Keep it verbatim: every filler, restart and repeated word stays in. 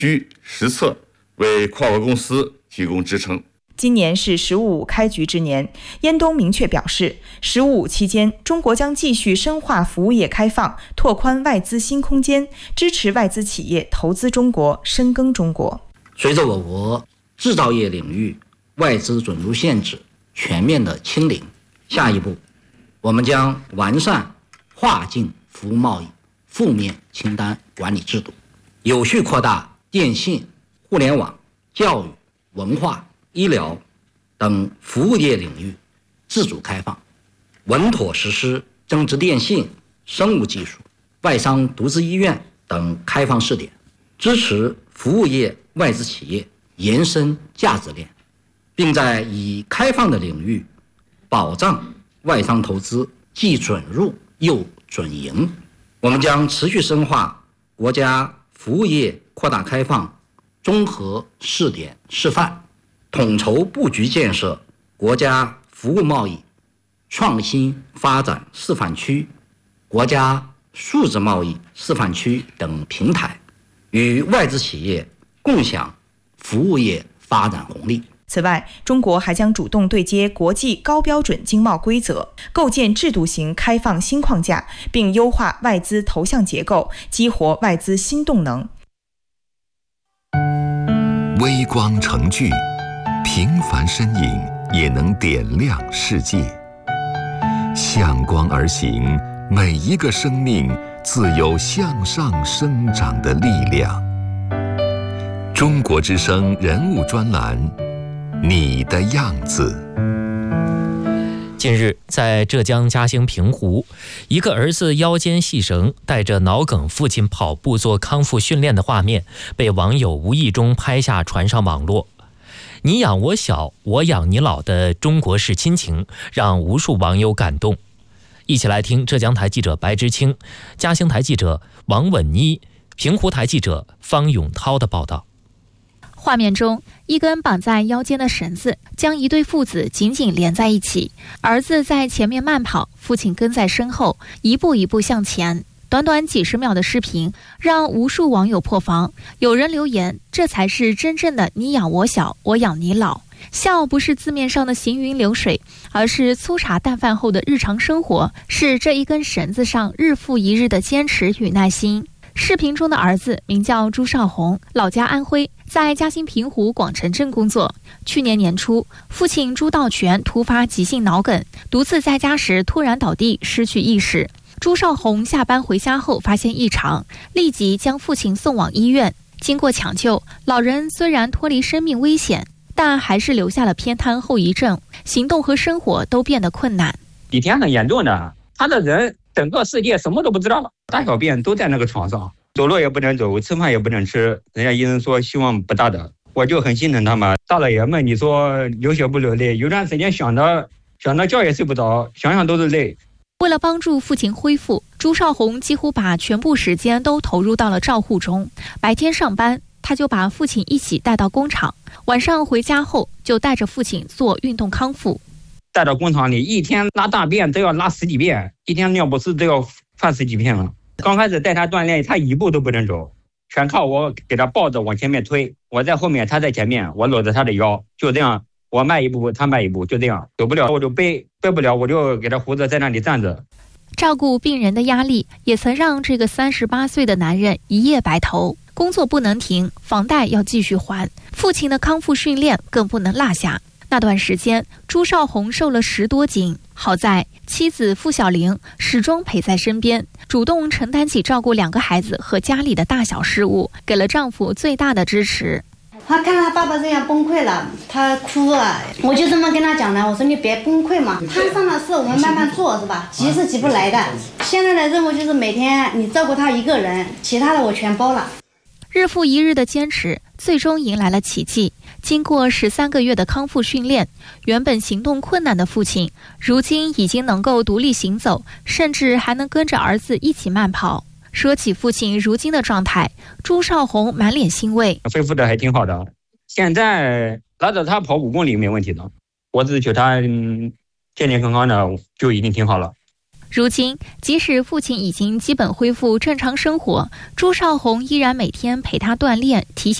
居实测，为跨国公司提供支撑。 今年是“十五五”开局之年，燕东明确表示，“十五五”期间，中国将继续深化服务业开放，拓宽外资新空间，支持外资企业投资中国、深耕中国。 随着我国制造业领域外资准入限制全面的清零，下一步，我们将完善跨境服务贸易负面清单管理制度，有序扩大电信、互联网、教育、文化、医疗等服务业领域自主开放，稳妥实施增值电信、生物技术、外商独资医院等开放试点，支持服务业外资企业延伸价值链，并在已开放的领域保障外商投资既准入又准营。我们将持续深化国家服务业扩大开放综合试点示范，统筹布局建设国家服务贸易创新发展示范区、国家数字贸易示范区等平台，与外资企业共享服务业发展红利。 此外，中国还将主动对接国际高标准经贸规则，构建制度型开放新框架，并优化外资投向结构，激活外资新动能。 微光成炬，平凡身影也能点亮世界。向光而行，每一个生命自有向上生长的力量。中国之声人物专栏，你的样子。 近日，在浙江嘉兴平湖，一个儿子腰间系绳，带着脑梗父亲跑步做康复训练的画面，被网友无意中拍下传上网络。你养我小，我养你老的中国式亲情，让无数网友感动。一起来听浙江台记者白之清、嘉兴台记者王稳妮、平湖台记者方永涛的报道。 画面中，一根绑在腰间的绳子将一对父子紧紧连在一起，儿子在前面慢跑，父亲跟在身后，一步一步向前。短短几十秒的视频让无数网友破防，有人留言，这才是真正的你养我小，我养你老。笑不是字面上的行云流水，而是粗茶淡饭后的日常生活，是这一根绳子上日复一日的坚持与耐心。视频中的儿子名叫朱少红，老家安徽，在嘉兴平湖广城镇工作。去年年初，父亲朱道全突发急性脑梗，独自在家时突然倒地，失去意识。朱少红下班回家后发现异常，立即将父亲送往医院。经过抢救，老人虽然脱离生命危险，但还是留下了偏瘫后遗症，行动和生活都变得困难。 比天很严重的，他的人整个世界什么都不知道了，大小便都在那个床上，走路也不能走，吃饭也不能吃，人家医生说希望不大的，我就很心疼他们。大老爷们，你说流血不流泪？有段时间想着想着觉也睡不着，想想都是泪。 为了帮助父亲恢复，朱少红几乎把全部时间都投入到了照护中。白天上班，他就把父亲一起带到工厂，晚上回家后就带着父亲做运动康复。 带到工厂里，一天拉大便都要拉十几遍，一天尿不湿都要犯十几遍了。刚开始带他锻炼，他一步都不能走，全靠我给他抱着往前面推，我在后面，他在前面，我搂着他的腰，就这样，我迈一步他迈一步，就这样，走不了我就背，背不了我就给他扶着在那里站着。 照顾病人的压力也曾让这个三十八岁的男人一夜白头，工作不能停，房贷要继续还，父亲的康复训练更不能落下。那段时间，朱少红瘦了十多斤，好在妻子付小玲始终陪在身边，主动承担起照顾两个孩子和家里的大小事务，给了丈夫最大的支持。 他看到他爸爸这样崩溃了，他哭了，我就这么跟他讲的，我说你别崩溃嘛，摊上的事我们慢慢做，是吧？急是急不来的。现在的任务就是每天你照顾他一个人，其他的我全包了。 日复一日的坚持，最终迎来了奇迹。经过十三个月的康复训练，原本行动困难的父亲，如今已经能够独立行走，甚至还能跟着儿子一起慢跑。说起父亲如今的状态，朱少红满脸欣慰， 恢复的还挺好的，现在拉着他跑五公里没问题的，我只求他、嗯、健健康康的就已经挺好了。 如今，即使父亲已经基本恢复正常生活，朱少红依然每天陪他锻炼，提醒